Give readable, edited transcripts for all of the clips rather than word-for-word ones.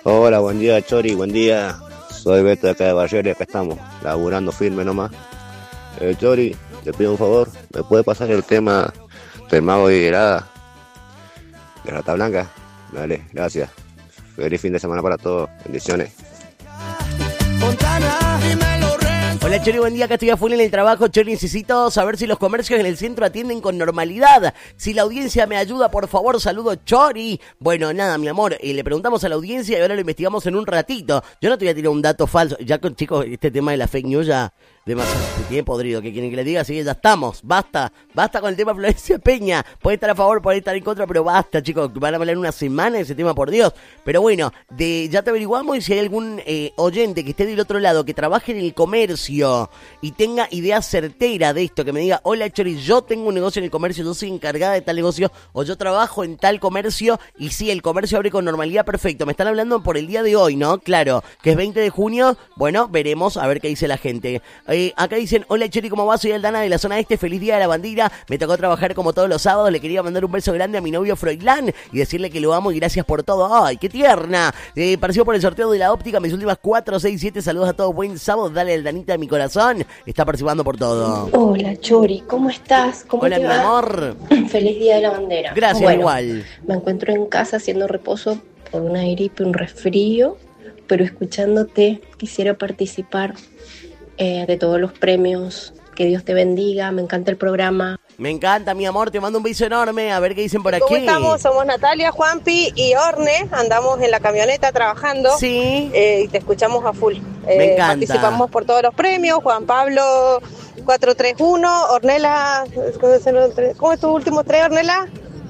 Hola, buen día Chori, buen día. Soy Beto de acá de Barriere, acá estamos, laburando firme nomás. Chori, te pido un favor, ¿me puede pasar el tema del mago de Higuerada, de Rata Blanca? Dale, gracias. Feliz fin de semana para todos, bendiciones. Hola Chori, buen día, acá estoy a full en el trabajo. Chori, necesito saber si los comercios en el centro atienden con normalidad. Si la audiencia me ayuda, por favor, saludo Chori. Bueno, nada, mi amor, le preguntamos a la audiencia y ahora lo investigamos en un ratito. Yo no te voy a tirar un dato falso. Ya con chicos, este tema de la fake news ya demasiado tiene podrido. ¿Qué quieren que les diga? Así que ya estamos, basta con el tema Florencia Peña. Puede estar a favor, puede estar en contra, pero basta, chicos. Van a hablar una semana de ese tema, por Dios. Pero bueno, ya te averiguamos, y si hay algún oyente que esté del otro lado, que trabaje en el comercio y tenga idea certera de esto, que me diga: hola Chori, yo tengo un negocio en el comercio, yo soy encargada de tal negocio, o yo trabajo en tal comercio, y sí, el comercio abre con normalidad, perfecto. Me están hablando por el día de hoy, ¿no? Claro, que es 20 de junio, bueno, veremos a ver qué dice la gente. Acá dicen: hola Chori, ¿cómo va? Soy Aldana de la zona este, feliz día de la bandera, me tocó trabajar como todos los sábados, le quería mandar un beso grande a mi novio Froilán y decirle que lo amo y gracias por todo. ¡Ay, qué tierna! Participo por el sorteo de la óptica, mis últimas 4, 6, 7, saludos a todos, buen sábado, dale Aldanita de mi corazón, está participando por todo. Hola Chori, ¿cómo estás? ¿Cómo hola te mi va? amor. Feliz día de la bandera. Gracias, bueno, igual. Me encuentro en casa haciendo reposo por una gripe, un resfrío, pero escuchándote quisiera participar de todos los premios. Que Dios te bendiga, me encanta el programa. Me encanta, mi amor, te mando un beso enorme. A ver qué dicen por aquí. ¿Cómo estamos? Somos Natalia, Juanpi y Orne. Andamos en la camioneta trabajando. Sí. Y te escuchamos a full. Me encanta. Participamos por todos los premios. Juan Pablo 431. Ornela, ¿cómo es tu último 3, Ornela?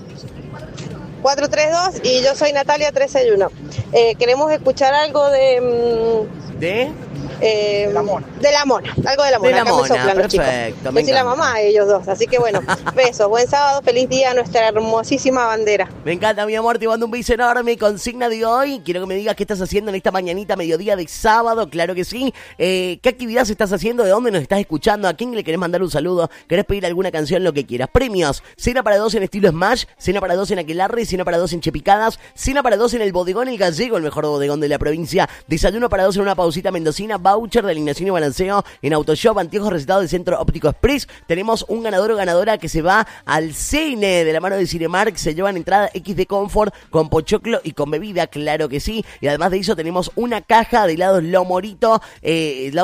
432. Y yo soy Natalia 361. Queremos escuchar algo ¿De? La Mona. De la Mona, algo de la Mona. De la acá Mona, me soplan los chicos. perfecto. Yo soy la mamá de ellos dos, así que bueno, besos, buen sábado, feliz día a nuestra hermosísima bandera. Me encanta, mi amor, te mando un beso enorme. Consigna de hoy, quiero que me digas qué estás haciendo en esta mañanita, mediodía de sábado, claro que sí. ¿Qué actividades estás haciendo? ¿De dónde nos estás escuchando? ¿A quién le querés mandar un saludo? ¿Querés pedir alguna canción? Lo que quieras. Premios: cena para 2 en estilo Smash, cena para 2 en Aquelarre, cena para 2 en Chepicadas, cena para 2 en el Bodegón El Gallego, el mejor bodegón de la provincia, desayuno para 2 en una pausita mendocina, voucher de alineación y balanceo en Autoshop, anteojos recetados del Centro Óptico Express. Tenemos un ganador o ganadora que se va al cine de la mano de Cinemark. Se llevan entrada XD Comfort con pochoclo y con bebida, claro que sí. Y además de eso tenemos una caja de helados Lomorito,